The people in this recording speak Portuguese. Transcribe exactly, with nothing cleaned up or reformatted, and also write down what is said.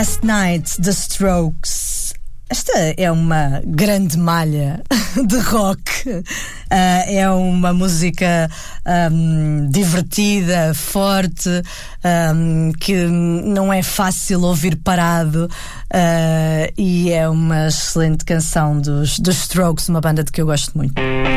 Last Night, The Strokes. Esta é uma grande malha de rock. Uh, é uma música um, divertida, forte, um, que não é fácil ouvir parado, uh, e é uma excelente canção dos, dos Strokes, uma banda de que eu gosto muito.